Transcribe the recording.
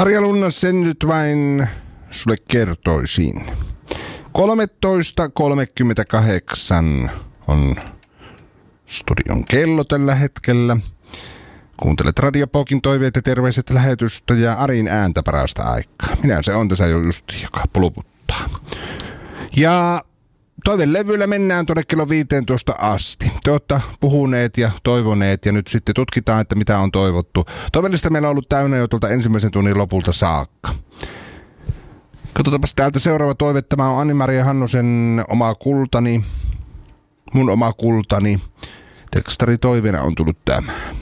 Tarja Lunnas, sen nyt vain sulle kertoisin. 13.38 on studion kello tällä hetkellä. Kuuntelet Radiopokin toiveet ja terveiset lähetystä ja Arin ääntä parasta aikaa. Minä se on tässä jo just, joka pulputtaa. Ja toivelevyllä mennään tuonne kello 15 asti. Te olette puhuneet ja toivoneet ja nyt sitten tutkitaan, että mitä on toivottu. Toivellista meillä on ollut täynnä jo tuolta ensimmäisen tunnin lopulta saakka. Katsotaanpas täältä seuraava toive. Tämä on Anni-Maria Hannusen oma kultani. Mun oma kultani. Tekstari toiveena on tullut tämä.